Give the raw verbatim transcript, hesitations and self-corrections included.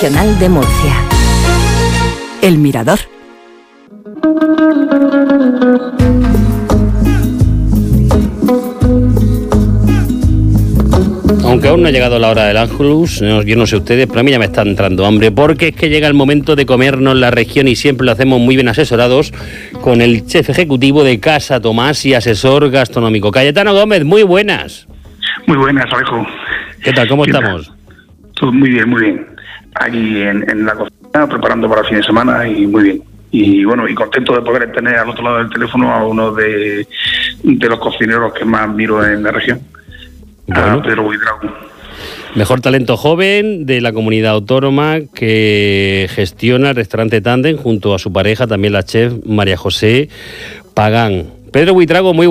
Nacional de Murcia. El Mirador. Aunque aún no ha llegado la hora del Ángelus, yo no sé ustedes, pero a mí ya me está entrando hambre, porque es que llega el momento de comernos la región y siempre lo hacemos muy bien asesorados con el chef ejecutivo de Casa Tomás y asesor gastronómico. Cayetano Gómez, muy buenas. Muy buenas, Alejo. ¿Qué tal? ¿Cómo ¿Qué estamos? tal? Todo muy bien, muy bien. Aquí en, en la cocina, preparando para el fin de semana y muy bien. Y bueno, y contento de poder tener al otro lado del teléfono a uno de, de los cocineros que más admiro en la región. Bueno. A Pedro Buitrago. Mejor talento joven de la comunidad autónoma, que gestiona el restaurante Tandem junto a su pareja, también la chef María José Pagán. Pedro Buitrago, muy